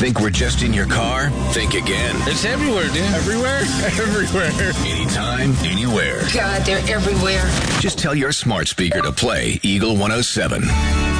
Think we're just in your car? Think again. It's everywhere, dude. Everywhere? Everywhere. Anytime, anywhere. God, they're everywhere. Just tell your smart speaker to play Eagle 107.